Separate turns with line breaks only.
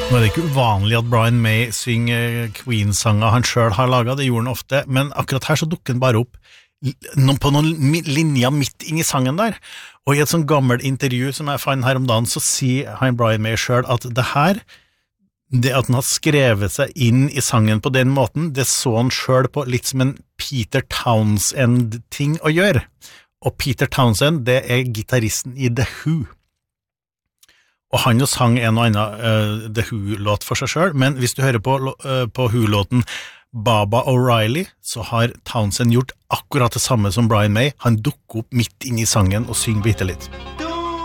Nå det ikke uvanlig at Brian May synger Queen-sanger han selv har laget, det gjorde han ofte, men akkurat her så dukker han bare opp på noen linjer midt inn I sangen der, og I et sånn gammelt intervju som jeg fant her om dagen, så sier han Brian May selv at det at han har skrevet seg inn I sangen på den måten, det så han selv på litt som en Peter Townsend-ting å gjøre, og Peter Townsend, det gitaristen I The Who. Og han jo sang en og annen The Who-låt for seg selv, men hvis du hører på Who-låten Baba O'Reilly, så har Townsend gjort akkurat det samme som Brian May. Han dukker opp midt inn I sangen og synger bitte litt.